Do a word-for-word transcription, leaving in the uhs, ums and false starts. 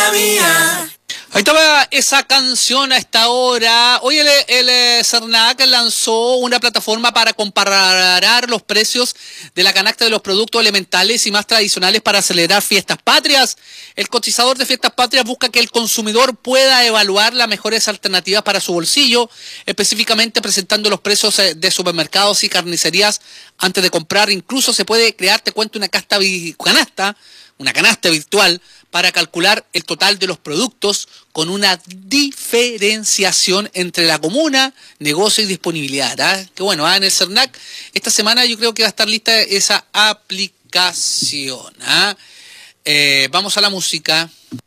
la mía. Ahí estaba esa canción a esta hora. Hoy el, el, el Cernac lanzó una plataforma para comparar los precios de la canasta de los productos elementales y más tradicionales para acelerar fiestas patrias. El cotizador de fiestas patrias busca que el consumidor pueda evaluar las mejores alternativas para su bolsillo, específicamente presentando los precios de supermercados y carnicerías antes de comprar. Incluso se puede crear, te cuento, una casta, canasta, una canasta virtual para calcular el total de los productos con una diferenciación entre la comuna, negocio y disponibilidad. ¿Ah? Que bueno, ¿ah? En el Cernac esta semana yo creo que va a estar lista esa aplicación. ¿Ah? Eh, vamos a la música.